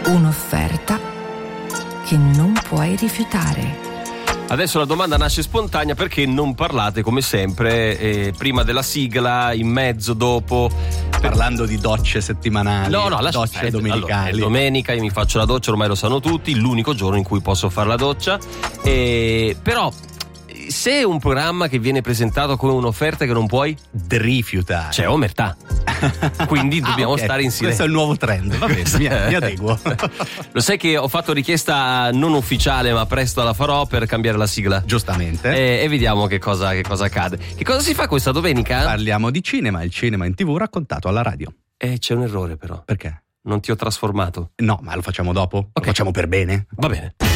Un'offerta che non puoi rifiutare. Adesso la domanda nasce spontanea: perché non parlate come sempre prima della sigla, in mezzo, dopo? Parlando di docce settimanali, No, docce domenicali. Allora, domenica io mi faccio la doccia, ormai lo sanno tutti, l'unico giorno in cui posso fare la doccia. Però se è un programma che viene presentato come un'offerta che non puoi rifiutare, c'è omertà. Quindi dobbiamo stare in silenzio. Questo è il nuovo trend, va bene, mi adeguo. Lo sai che ho fatto richiesta non ufficiale, ma presto la farò per cambiare la sigla. Giustamente. E vediamo che cosa accade. Che cosa si fa questa domenica? Parliamo di cinema, il cinema in TV raccontato alla radio. C'è un errore però. Perché? Non ti ho trasformato. No, ma lo facciamo dopo? Okay. Lo facciamo per bene? Va bene.